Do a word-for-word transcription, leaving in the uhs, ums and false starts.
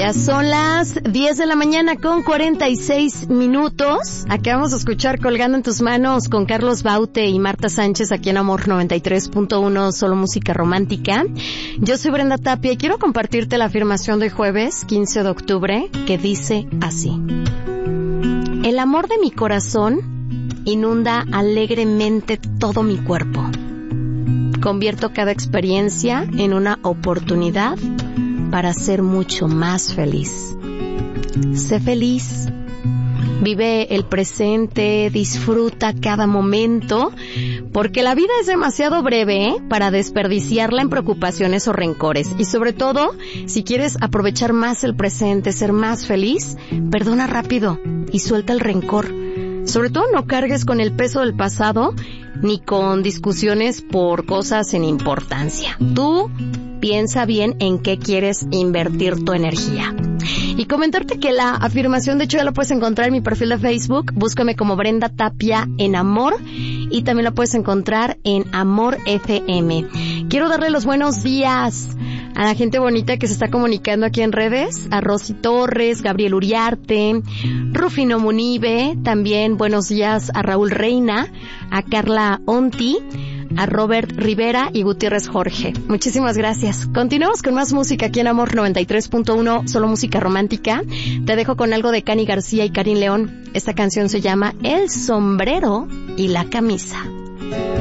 Ya son las diez de la mañana con cuarenta y seis minutos. Acabamos de escuchar Colgando en tus manos con Carlos Baute y Marta Sánchez aquí en Amor noventa y tres punto uno, solo música romántica. Yo soy Brenda Tapia y quiero compartirte la afirmación de jueves quince de octubre que dice así: el amor de mi corazón inunda alegremente todo mi cuerpo. Convierto cada experiencia en una oportunidad para ser mucho más feliz. Sé feliz. Vive el presente, disfruta cada momento, porque la vida es demasiado breve, ¿eh?, para desperdiciarla en preocupaciones o rencores. Y sobre todo, si quieres aprovechar más el presente, ser más feliz, perdona rápido y suelta el rencor. Sobre todo no cargues con el peso del pasado ni con discusiones por cosas sin importancia. Tú piensa bien en qué quieres invertir tu energía. Y comentarte que la afirmación, de hecho, ya la puedes encontrar en mi perfil de Facebook. Búscame como Brenda Tapia en Amor y también la puedes encontrar en Amor F M. Quiero darle los buenos días a la gente bonita que se está comunicando aquí en redes, a Rosy Torres, Gabriel Uriarte, Rufino Munive, también buenos días a Raúl Reina, a Carla Onti, a Robert Rivera y Gutiérrez Jorge. Muchísimas gracias. Continuamos con más música aquí en Amor noventa y tres punto uno, solo música romántica. Te dejo con algo de Cani García y Karin León. Esta canción se llama El sombrero y la camisa.